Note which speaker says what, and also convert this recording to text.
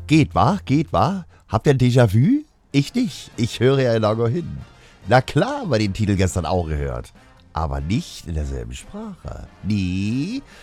Speaker 1: Geht, wa? Geht, wa? Habt ihr ein Déjà-vu? Ich nicht. Ich höre ja lange hin. Na klar, haben wir den Titel gestern auch gehört. Aber nicht in derselben Sprache. Nee,